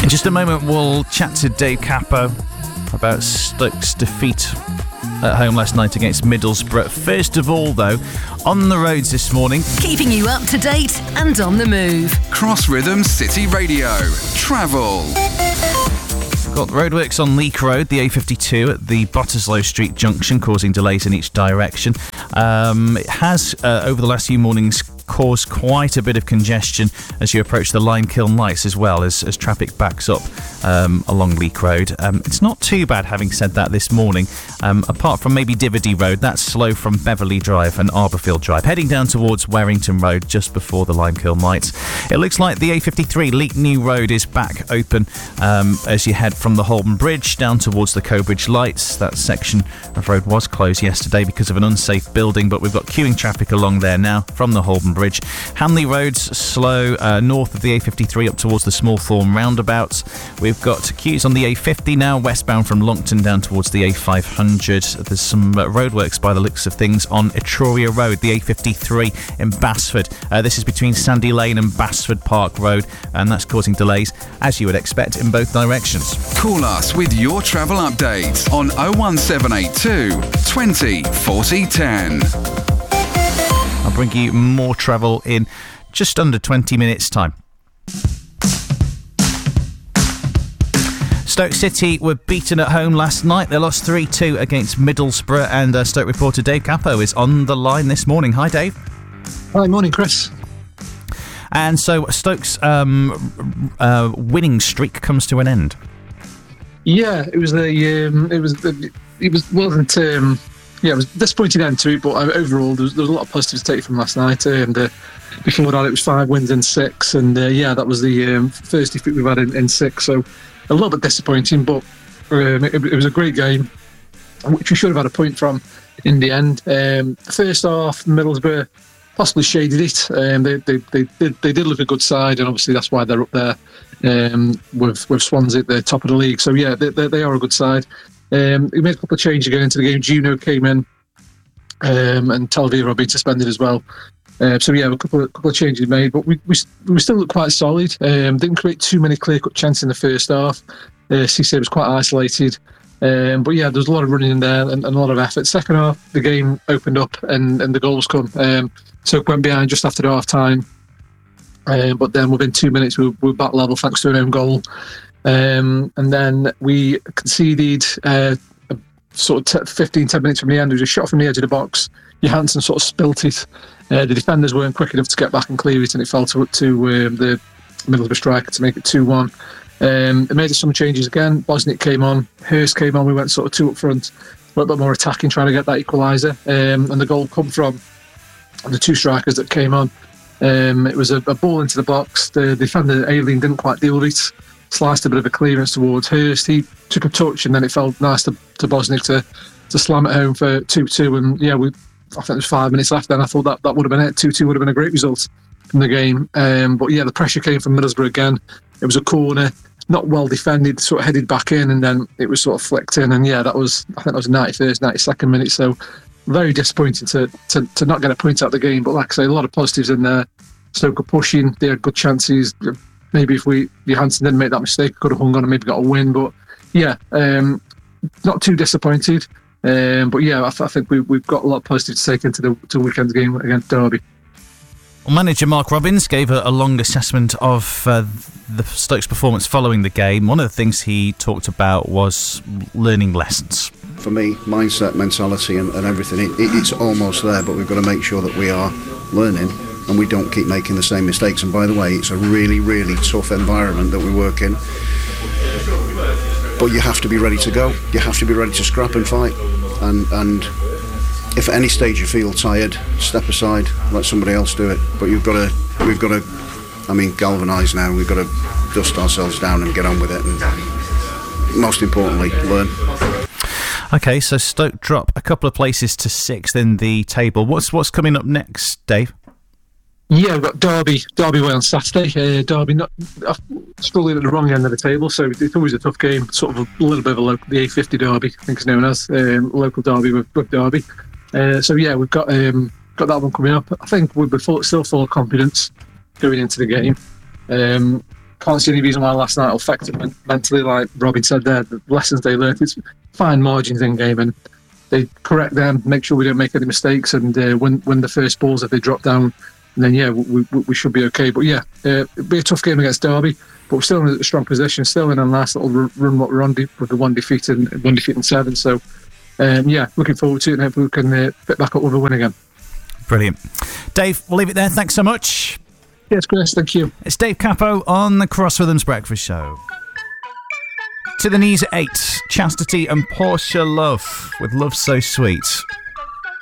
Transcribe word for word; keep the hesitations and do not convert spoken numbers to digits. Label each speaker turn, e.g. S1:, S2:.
S1: In just a moment, we'll chat to Dave Capo about Stoke's defeat at home last night against Middlesbrough. First of all, though, on the roads this morning,
S2: keeping you up to date and on the move.
S3: Cross Rhythm City Radio. Travel.
S1: Got roadworks on Leek Road, the A fifty-two at the Botterslow Street junction, causing delays in each direction. Um, it has, uh, over the last few mornings, caused quite a bit of congestion as you approach the Limekiln lights as well, as, as traffic backs up um, along Leek Road. Um, it's not too bad, having said that, this morning, um, apart from maybe Divody Road. That's slow from Beverley Drive and Arborfield Drive, heading down towards Warrington Road just before the Limekiln lights. It looks like the A fifty-three Leek New Road is back open um, as you head from the Holborn Bridge down towards the Cobridge lights. That section of road was closed yesterday because of an unsafe building, but we've got queuing traffic along there now from the Holborn Bridge. Hamley Road's slow uh, north of the A fifty-three up towards the Smallthorne roundabout. We've got queues on the A fifty now, westbound from Longton down towards the A five hundred. There's some uh, roadworks by the looks of things on Etruria Road, the A fifty-three in Basford. Uh, this is between Sandy Lane and Basford Park Road, and that's causing delays, as you would expect, in both directions.
S3: Call us with your travel updates on oh one seven eight two twenty forty ten.
S1: I'll bring you more travel in just under twenty minutes' time. Stoke City were beaten at home last night. They lost three two against Middlesbrough, and uh, Stoke reporter Dave Capo is on the line this morning. Hi, Dave.
S4: Hi, morning, Chris.
S1: And so Stoke's um, uh, winning streak comes to an end.
S4: Yeah, it was the um, it was the, it was wasn't um, yeah it was a disappointing end to it, but overall there was, there was a lot of positives to take from last night. And uh, before that, it was five wins in six, and uh, yeah, that was the um, first defeat we've had in, in six. So a little bit disappointing, but um, it, it was a great game, which we should have had a point from in the end. Um, first half, Middlesbrough possibly shaded it. Um, they, they, they, did, they did look a good side, and obviously that's why they're up there um, with, with Swansea at the top of the league. So yeah, they, they, they are a good side. Um, we made a couple of changes going into the game. Juno came in, um, and Talvira being suspended as well. Uh, so yeah, a couple of, couple of changes made, but we we, we still look quite solid. Um, didn't create too many clear-cut chances in the first half. Uh, Cisse was quite isolated. Um, but yeah, there was a lot of running in there and, and a lot of effort. Second half, the game opened up and, and the goals come. Um, so went behind just after the half time. Uh, but then within two minutes, we, we were back level thanks to an own goal. Um, and then we conceded uh, sort of t- fifteen, ten minutes from the end. There was a shot from the edge of the box. Johansson sort of spilt it. Uh, the defenders weren't quick enough to get back and clear it, and it fell to, to um, the Middlesbrough striker to make it two one. Um, it made some changes again. Bosniak came on, Hurst came on. We went sort of two up front, a little bit more attacking, trying to get that equaliser. Um, and the goal come from the two strikers that came on. Um, it was a, a ball into the box. The defender, Aileen, didn't quite deal with it. Sliced a bit of a clearance towards Hurst. He took a touch, and then it felt nice to, to Bosniak to, to slam it home for two two. And yeah, we, I think there was five minutes left then. I thought that, that would have been it. two two would have been a great result from the game. Um, but yeah, the pressure came from Middlesbrough again. It was a corner, not well defended, sort of headed back in, and then it was sort of flicked in. And yeah, that was, I think that was ninety-first, ninety-second minute. So very disappointing to, to to not get a point out of the game. But like I say, a lot of positives in there. Stoke were pushing, they had good chances. Maybe if we Johansson didn't make that mistake, could have hung on and maybe got a win. But yeah, um, not too disappointed. Um, but yeah, I, th- I think we, we've got a lot of positives to take into the to weekend's game against Derby.
S1: Well, manager Mark Robins gave a, a long assessment of uh, the Stoke's performance following the game. One of the things he talked about was learning lessons.
S5: For me, mindset, mentality and, and everything, it, it, it's almost there, but we've got to make sure that we are learning and we don't keep making the same mistakes. And by the way, it's a really, really tough environment that we work in. But you have to be ready to go. You have to be ready to scrap and fight. And and if at any stage you feel tired, step aside, let somebody else do it. But you've got to, we've got to, I mean, galvanise now. We've got to dust ourselves down and get on with it. And most importantly, learn.
S1: Okay, so Stoke drop a couple of places to sixth in the table. What's what's coming up next, Dave?
S4: Yeah, we've got Derby, Derby away on Saturday. Uh, Derby not uh, struggling at the wrong end of the table, so it's always a tough game. Sort of a little bit of a local, the A fifty Derby, I think it's known as um, local Derby with, with Derby. Uh, so yeah, we've got um, got that one coming up. I think we'll be full, still full of confidence going into the game. Um, can't see any reason why last night will affect them men- mentally. Like Robin said there, the lessons they learned, it's fine margins in game, and they correct them, make sure we don't make any mistakes, and uh, win, win the first balls if they drop down. And then, yeah, we, we, we should be okay. But yeah, uh, it'll be a tough game against Derby, but we're still in a strong position, still in a nice little run what we're on de- with the one defeat and one defeat and seven. So, um, yeah, looking forward to it, and hopefully we can uh, pick back up with a win again.
S1: Brilliant. Dave, we'll leave it there. Thanks so much.
S4: Yes, Chris, thank you.
S1: It's Dave Capo on the Cross Rhythms Breakfast Show. To the Knees at eight, Chastity and Portia Love with Love So Sweet.